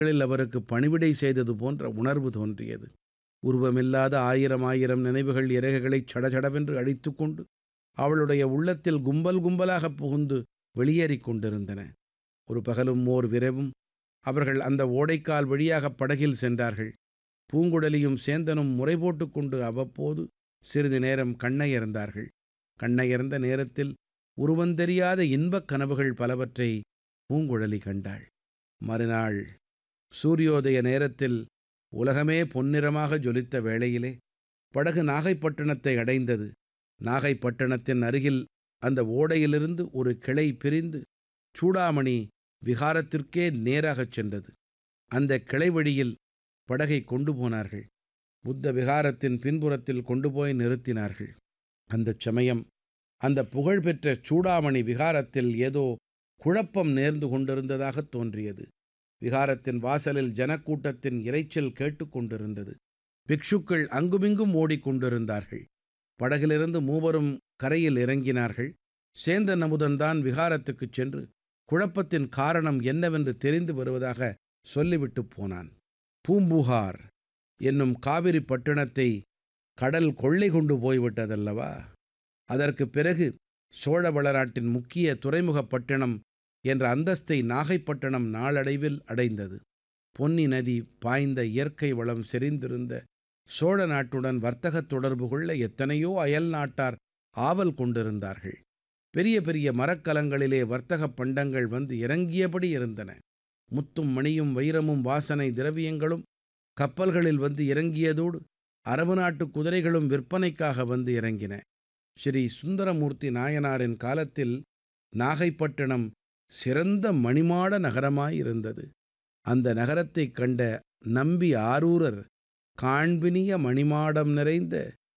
அவருக்கு பணிவிடை செய்தது போன்ற உணர்வு தோன்றியது. உருவமில்லாத ஆயிரம் ஆயிரம் நினைவுகள் இறகுகளைச் சடசடவென்று அடித்துக்கொண்டு அவளுடைய உள்ளத்தில் கும்பல் கும்பலாகப் புகுந்து வெளியேறிக் கொண்டிருந்தன. ஒரு பகலும் ஓர் இரவும் அவர்கள் அந்த ஓடைக்கால் வழியாகப் படகில் சென்றார்கள். பூங்குழலியும் சேந்தனும் முறை போட்டுக்கொண்டு அவ்வப்போது சிறிது நேரம் கண்ணயர்ந்தார்கள். கண்ணயர்ந்த நேரத்தில் உருவந்தெரியாத இன்பக் கனவுகள் பலவற்றை பூங்குழலி கண்டாள். மறுநாள் சூரியோதய நேரத்தில் உலகமே பொன்னிறமாக ஜொலித்த வேளையிலே படகு நாகைப்பட்டினத்தை அடைந்தது. நாகைப்பட்டினத்தின் அருகில் அந்த ஓடையிலிருந்து ஒரு கிளை பிரிந்து சூடாமணி விகாரத்திற்கே நேராகச் சென்றது. அந்த கிளை வழியில் படகை கொண்டு போனார்கள். புத்த விகாரத்தின் பின்புறத்தில் கொண்டு போய் நிறுத்தினார்கள். அந்தச் சமயம் அந்த புகழ்பெற்ற சூடாமணி விகாரத்தில் ஏதோ குழப்பம் நேர்ந்து கொண்டிருந்ததாகத் தோன்றியது. விகாரத்தின் வாசலில் ஜனக்கூட்டத்தின் இரைச்சல் கேட்டுக்கொண்டிருந்தது. பிக்ஷுக்கள் அங்குமிங்கும் ஓடிக்கொண்டிருந்தார்கள். படகிலிருந்து மூவரும் கரையில் இறங்கினார்கள். சேந்தன் அமுதன்தான் விகாரத்துக்குச் சென்று குழப்பத்தின் காரணம் என்னவென்று தெரிந்து வருவதாக சொல்லிவிட்டு போனான். பூம்புகார் என்னும் காவிரி பட்டணத்தை கடல் கொள்ளை கொண்டு போய்விட்டதல்லவா? அதற்குப் பிறகு சோழ வளநாட்டின் முக்கிய துறைமுகப் பட்டணம் என்ற அந்தஸ்தை நாகைப்பட்டினம் நாளடைவில் அடைந்தது. பொன்னி நதி பாய்ந்த இயற்கை வளம் செறிந்திருந்த சோழ நாட்டுடன் வர்த்தகத் தொடர்பு கொள்ள எத்தனையோ அயல் நாட்டார் ஆவல் கொண்டிருந்தார்கள். பெரிய பெரிய மரக்கலங்களிலே வர்த்தகப் பண்டங்கள் வந்து இறங்கியபடி இருந்தன. முத்தும் மணியும் வைரமும் வாசனை திரவியங்களும் கப்பல்களில் வந்து இறங்கியதோடு அரபு நாட்டு குதிரைகளும் விற்பனைக்காக வந்து இறங்கின. ஸ்ரீ சுந்தரமூர்த்தி நாயனாரின் காலத்தில் நாகைப்பட்டினம் சிறந்த மணிமாட நகரமாயிருந்தது. அந்த நகரத்தைக் கண்ட நம்பி ஆரூரர் காண்பினிய மணிமாடம் நிறைந்த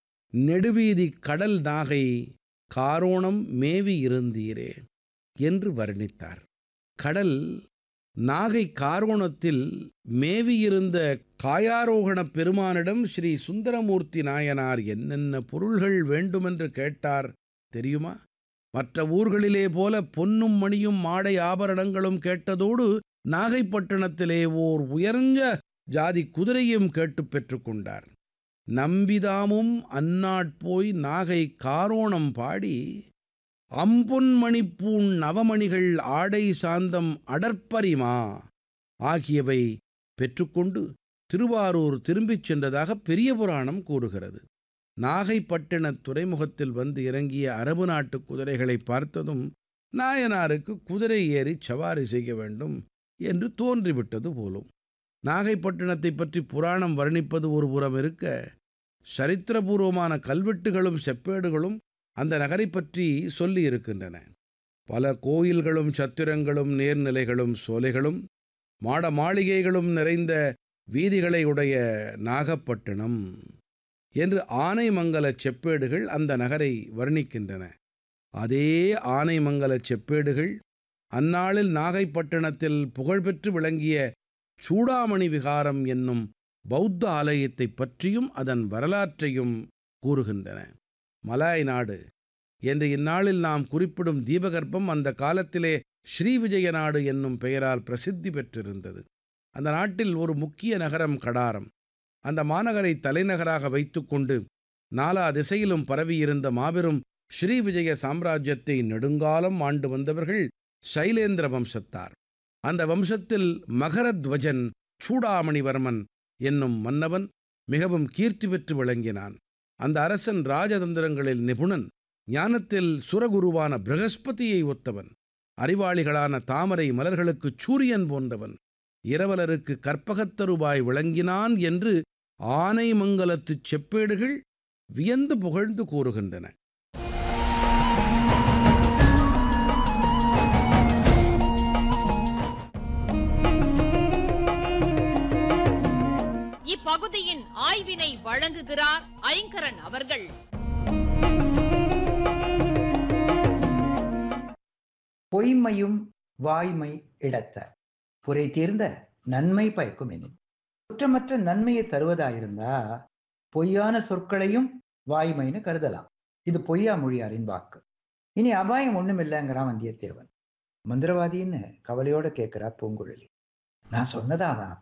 நெடுவீதி கடல் நாகை காரோணம் மேவி இருந்தீரே என்று வர்ணித்தார். கடல் நாகை காரோணத்தில் மேவியிருந்த காயாரோகணப் பெருமானிடம் ஸ்ரீ சுந்தரமூர்த்தி நாயனார் என்னென்ன பொருள்கள் வேண்டுமென்று கேட்டார் தெரியுமா? மற்ற ஊர்களிலே போல பொன்னும் மணியும் மாடை ஆபரணங்களும் கேட்டதோடு நாகைப்பட்டினத்திலே ஓர் உயர்ந்த ஜாதி குதிரையும் கேட்டுப் பெற்றுக்கொண்டார். நம்பிதாமும் அந்நாட்போய் நாகை காரோணம் பாடி அம்பொன்மணிப்பூண் நவமணிகள் ஆடை சாந்தம் அடற்பரிமா ஆகியவை பெற்றுக்கொண்டு திருவாரூர் திரும்பிச் சென்றதாக பெரிய புராணம் கூறுகிறது. நாகைப்பட்டினத் துறைமுகத்தில் வந்து இறங்கிய அரபு நாட்டு குதிரைகளை பார்த்ததும் நாயனாருக்கு குதிரை ஏறி சவாரி செய்ய வேண்டும் என்று தோன்றிவிட்டது போலும். நாகைப்பட்டினத்தை பற்றி புராணம் வர்ணிப்பது ஒரு புறம் இருக்க, சரித்திரபூர்வமான கல்வெட்டுகளும் செப்பேடுகளும் அந்த நகரை பற்றி சொல்லி இருக்கின்றன. பல கோயில்களும் சத்திரங்களும் நேர்நிலைகளும் சோலைகளும் மாட மாளிகைகளும் நிறைந்த வீதிகளை உடைய நாகப்பட்டினம் என்று ஆனைமங்கல செப்பேடுகள் அந்த நகரை வர்ணிக்கின்றன. அதே ஆனைமங்கல செப்பேடுகள் அந்நாளில் நாகைப்பட்டினத்தில் புகழ்பெற்று விளங்கிய சூடாமணி விகாரம் என்னும் பௌத்த ஆலயத்தைப் பற்றியும் அதன் வரலாற்றையும் கூறுகின்றன. மலாய் நாடு என்று இந்நாளில் நாம் குறிப்பிடும் தீபகற்பம் அந்த காலத்திலே ஸ்ரீவிஜய நாடு என்னும் பெயரால் பிரசித்தி பெற்றிருந்தது. அந்த நாட்டில் ஒரு முக்கிய நகரம் கடாரம். அந்த மாநகரை தலைநகராக வைத்துக்கொண்டு நாலா திசையிலும் பரவியிருந்த மாபெரும் ஸ்ரீவிஜய சாம்ராஜ்யத்தை நெடுங்காலம் ஆண்டு வந்தவர்கள் சைலேந்திர வம்சத்தார். அந்த வம்சத்தில் மகரத்வஜன் சூடாமணிவர்மன் என்னும் மன்னவன் மிகவும் கீர்த்தி பெற்று விளங்கினான். அந்த அரசன் ராஜதந்திரங்களில் நிபுணன், ஞானத்தில் சுரகுருவான பிரகஸ்பதியை ஒத்தவன், அறிவாளிகளான தாமரை மலர்களுக்குச் சூரியன் போன்றவன், இரவலருக்கு கற்பகத்தருவாய் விளங்கினான் என்று ஆனைமங்கலத்துச் செப்பேடுகள் வியந்து புகழ்ந்து கூறுகின்றன. இப்பகுதியின் ஆய்வினை வழங்குகிறார் ஐங்கரன் அவர்கள். பொய்மையும் வாய்மை இடத்த புரை தீர்ந்த நன்மை பயக்கும் எனும். குற்றமற்ற நன்மையை தருவதாயிருந்தா பொய்யான சொற்களையும் வாய்மைன்னு கருதலாம். இது பொய்யா மொழியாரின் வாக்கு. இனி அபாயம் ஒண்ணும் இல்லைங்கிறான் வந்தியத்தேவன். மந்திரவாதின்னு கவலையோட கேட்கிறா பூங்குழலி. நான் சொன்னதாதான்